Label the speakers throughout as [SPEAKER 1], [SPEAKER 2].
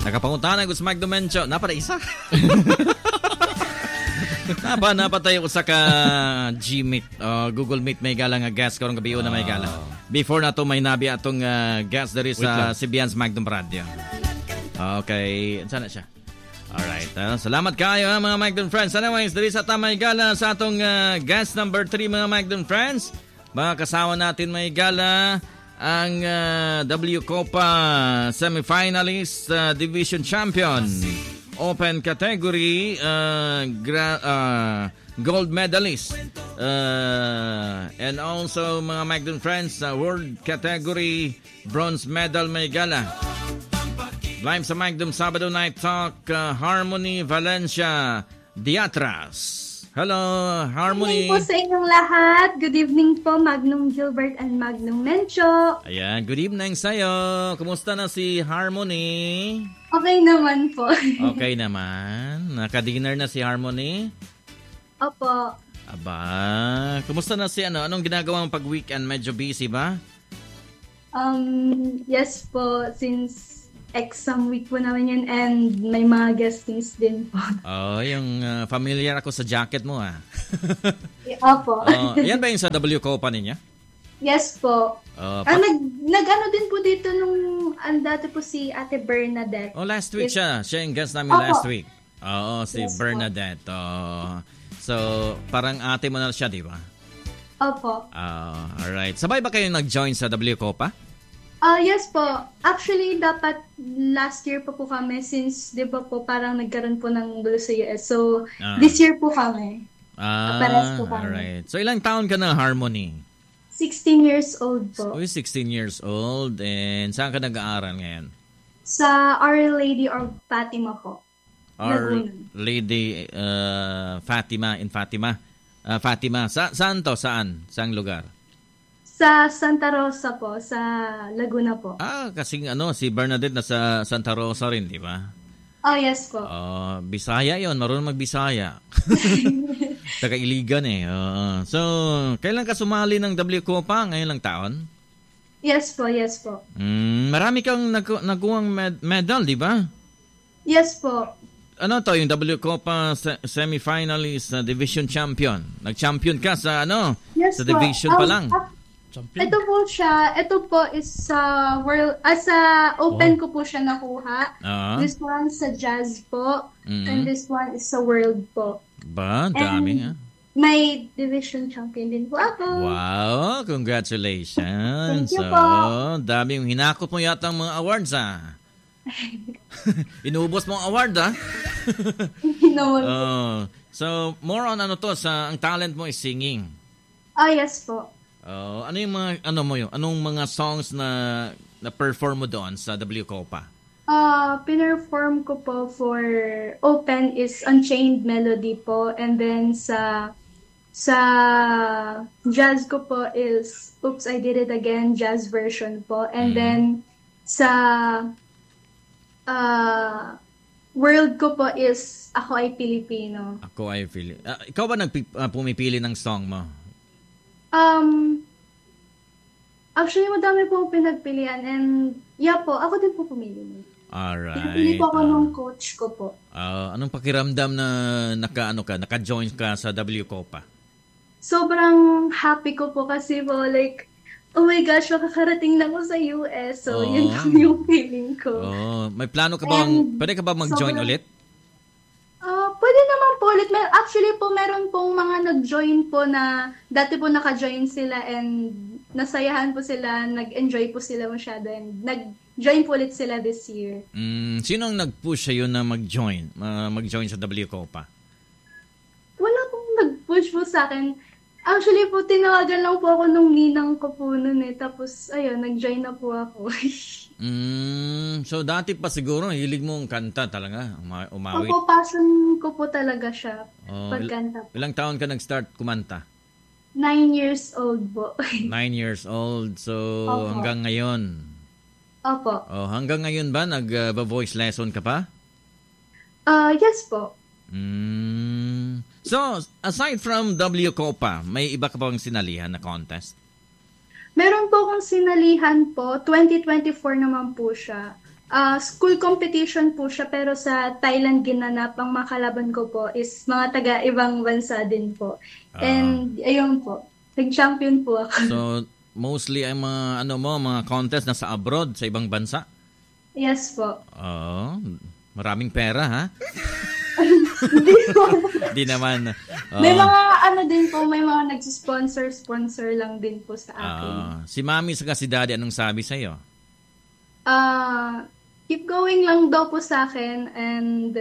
[SPEAKER 1] Nakapanguntahan ko sa Magdumencho. Napada isa. Napatay ko sa ka G-Meet, Google Meet may gala nga guest karong gabi na may gala. Before na to may nabi atong guest dari sa Sibians Magdum Radio. Okay, sana siya. Alright, salamat kayo mga Magdum friends. Anyways, dari sa tamay gala sa atong guest number 3 mga Magdum friends. Mga kasama natin may gala ang W Copa semifinalist division champion. Open category gold medalist and also mga Magdum friends world category bronze medal may gala. Live sa Magdum Sabado Night Talk, Harmony Valencia Diatras. Hello, Harmony.
[SPEAKER 2] Good evening po sa inyong lahat. Good evening po, Magnum Gilbert and Magnum Mencho.
[SPEAKER 1] Ayan, good evening sa'yo. Kumusta na si Harmony?
[SPEAKER 2] Okay naman po.
[SPEAKER 1] Okay naman. Naka-dinner na si Harmony?
[SPEAKER 2] Opo.
[SPEAKER 1] Aba, kumusta na si Anong ginagawa mo pag weekend? Medyo busy ba?
[SPEAKER 2] Yes po, since exam week po naman yun and may mga guestings din po.
[SPEAKER 1] Oh, yung familiar ako sa jacket mo
[SPEAKER 2] Opo.
[SPEAKER 1] Yan ba yung sa W Copa ninyo?
[SPEAKER 2] Yes po. Nag-ano din po dito nung dati po si Ate Bernadette.
[SPEAKER 1] Oh, last week siya. Siya yung guest namin last week. Oo, si yes, Bernadette. So, parang ate mo na siya, di ba?
[SPEAKER 2] Opo.
[SPEAKER 1] Alright. Sabay ba kayo nag-join sa W Copa?
[SPEAKER 2] Yes po. Actually, dapat last year pa po kami since, di ba po, parang nagkaroon po ng gulo sa US. So, this year po kami. Pares po kami.
[SPEAKER 1] Alright. So, ilang taon ka na, Harmony?
[SPEAKER 2] 16 years old po.
[SPEAKER 1] 16 years old. And saan ka nag-aaral ngayon?
[SPEAKER 2] Sa Our Lady of Fatima po.
[SPEAKER 1] Our Lady Fatima in Fatima. Fatima. Saan to? Saan? Saang lugar?
[SPEAKER 2] Sa Santa Rosa po, sa Laguna po.
[SPEAKER 1] Kasing si Bernadette na sa Santa Rosa rin, di ba?
[SPEAKER 2] Oh, yes po.
[SPEAKER 1] Bisaya yon, marunong mag-Bisaya. Taga-Iligan So, kailan ka sumali ng W Copa? Ngayon lang taon?
[SPEAKER 2] Yes po, yes po.
[SPEAKER 1] Marami kang nakuhang medal, di ba?
[SPEAKER 2] Yes po.
[SPEAKER 1] Ano to, yung W Copa semifinalist division champion? Nag-champion ka sa
[SPEAKER 2] yes
[SPEAKER 1] sa division pa lang.
[SPEAKER 2] Champion. Ito po siya. Ito po is sa world, sa open ko po siya nakuha. This one sa jazz po. And this one is sa world po.
[SPEAKER 1] Ba, dami
[SPEAKER 2] May division champion din po ako.
[SPEAKER 1] Wow, congratulations.
[SPEAKER 2] Thank you po.
[SPEAKER 1] Dami yung hinakot mo yata ang mga awards Inubos mo ang award So, more on ang talent mo is singing.
[SPEAKER 2] Yes po.
[SPEAKER 1] Ano yung mga anong mga songs na perform mo doon sa W Copa?
[SPEAKER 2] Pinerform ko po for open is Unchained Melody po, and then sa jazz ko po is Oops, I Did It Again jazz version po, and then sa world ko po is Ako Ay Pilipino.
[SPEAKER 1] Ako Ay Pilipino. Ikaw ba pumipili ng song mo?
[SPEAKER 2] Actually, madami po pinagpilian and po, ako din po pumili.
[SPEAKER 1] Alright.
[SPEAKER 2] Pinapili po ako ng coach ko po.
[SPEAKER 1] Anong pakiramdam na naka-join ka sa W Copa?
[SPEAKER 2] Sobrang happy ko po kasi po like, oh my gosh, makakarating lang ako sa US. So, yun po yung feeling ko.
[SPEAKER 1] May plano ka ba pwede ka ba mag-join ulit?
[SPEAKER 2] Pwede naman po ulit. Actually po, meron pong mga nag-join po na dati po naka-join sila and nasayahan po sila, nag-enjoy po sila masyado and nag-join po ulit sila this year.
[SPEAKER 1] Sino ang nag-push sa'yo na mag-join sa W Copa?
[SPEAKER 2] Wala pong nag-push po sa akin. Actually po, tinawagan lang po ako nung ninang ko po noon Tapos, ayun, nag-join na po ako.
[SPEAKER 1] So, dati pa siguro, hilig mong kanta talaga, umawit?
[SPEAKER 2] Opo, passion ko po talaga siya, pagkanta.
[SPEAKER 1] Ilang taon ka nag-start kumanta?
[SPEAKER 2] 9 years old po.
[SPEAKER 1] 9 years old, so hanggang ngayon?
[SPEAKER 2] Opo.
[SPEAKER 1] Hanggang ngayon ba, nag-voice lesson ka pa?
[SPEAKER 2] Yes po.
[SPEAKER 1] So, aside from W Copa, may iba ka bang sinalihan na contest?
[SPEAKER 2] Meron po akong sinalihan po. 2024 naman po siya. School competition po siya pero sa Thailand ginanap. Ang mga kalaban ko po is mga taga-ibang bansa din po. And ayun po, nag-champion po ako.
[SPEAKER 1] So, mostly ay mga mga contest nasa abroad sa ibang bansa?
[SPEAKER 2] Yes po.
[SPEAKER 1] Oo. Maraming pera, ha?
[SPEAKER 2] Hindi po.
[SPEAKER 1] Di naman.
[SPEAKER 2] May mga din po, may mga nagsisponsor lang din po sa akin.
[SPEAKER 1] Si Mami saka si Daddy, anong sabi sa'yo?
[SPEAKER 2] Keep going lang daw po sa akin and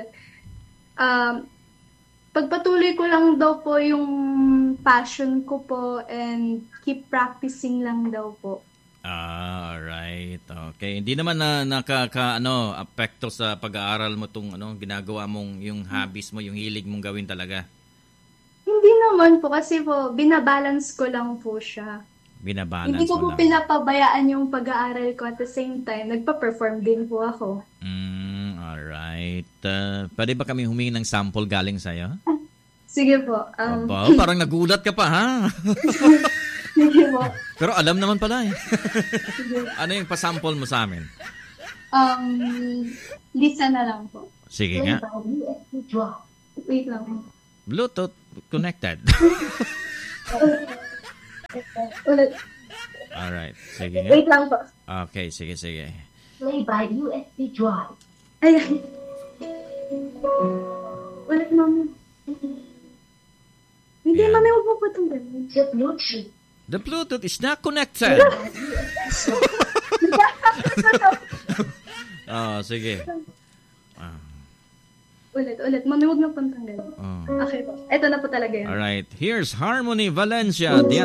[SPEAKER 2] pagpatuloy ko lang daw po yung passion ko po and keep practicing lang daw po.
[SPEAKER 1] Alright. Okay. Hindi naman apekto sa pag-aaral mo tong ginagawa mong yung hobbies mo, yung hilig mong gawin talaga.
[SPEAKER 2] Hindi naman po kasi po binabalance ko lang po siya.
[SPEAKER 1] Binabalance
[SPEAKER 2] Hindi ko
[SPEAKER 1] mo
[SPEAKER 2] po
[SPEAKER 1] lang.
[SPEAKER 2] pinapabayaan yung pag-aaral ko at the same time nagpa-perform din po ako.
[SPEAKER 1] Alright. Pwede ba kami humingi ng sample galing sa'yo?
[SPEAKER 2] Sige po.
[SPEAKER 1] Aba, parang nagulat ka pa, ha?
[SPEAKER 2] Sige po.
[SPEAKER 1] Pero alam naman pala eh. Ano yung pasample mo sa amin?
[SPEAKER 2] Lisa na lang po.
[SPEAKER 1] Sige nga.
[SPEAKER 2] Wait lang po.
[SPEAKER 1] Bluetooth connected.
[SPEAKER 2] Ulit.
[SPEAKER 1] Alright. Sige nga.
[SPEAKER 2] Wait lang po.
[SPEAKER 1] Okay, sige.
[SPEAKER 3] Play by USB drive.
[SPEAKER 2] Ayan. Ulit mami. Hindi,
[SPEAKER 1] Ayan.
[SPEAKER 2] mami, huwag mo po itong ganun.
[SPEAKER 3] The Bluetooth.
[SPEAKER 1] The Bluetooth is not connected. Sige.
[SPEAKER 2] Ulit. Mami, huwag na po itong ganun. Okay po. Ito na po talaga yun.
[SPEAKER 1] Alright. Here's Harmony Valencia.